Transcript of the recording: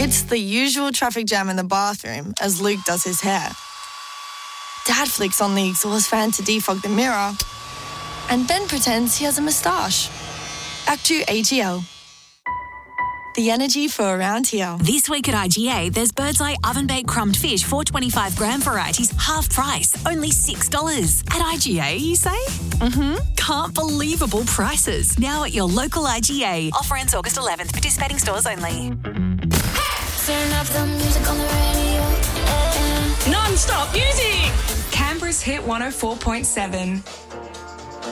It's the usual traffic jam in the bathroom as Luke does his hair. Dad flicks on the exhaust fan to defog the mirror and then pretends he has a moustache. Act 2 AGL. The energy for around here. This week at IGA, there's Bird's Eye oven-baked crumbed fish, 425 gram varieties, half price, only $6. At IGA, you say? Can't believable prices. Now at your local IGA. Offer ends August 11th. Participating stores only. Turn up the music on the radio. Non-stop music! Canberra's Hit 104.7.